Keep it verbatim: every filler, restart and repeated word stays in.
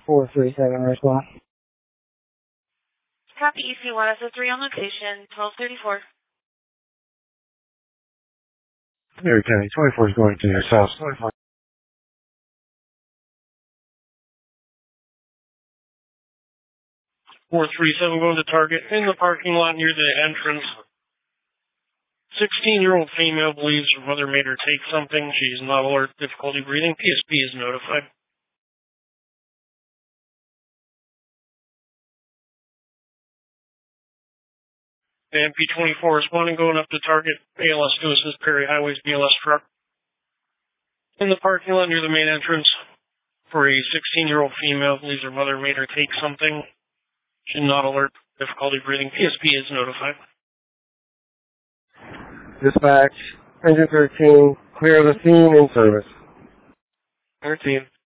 four three seven response. Copy E C one S O three on location, twelve thirty-four. Mary County, twenty-four is going to your south. twenty-four. four three seven going to target in the parking lot near the entrance. sixteen-year-old female believes her mother made her take something. She is not alert, difficulty breathing. P S P is notified. And P twenty-four responding, going up to target. A L S to assist Perry Highways B L S truck in the parking lot near the main entrance for a sixteen-year-old female believes her mother made her take something. She is not alert, difficulty breathing. P S P is notified. Dispatch, engine thirteen, clear the scene in service. thirteen.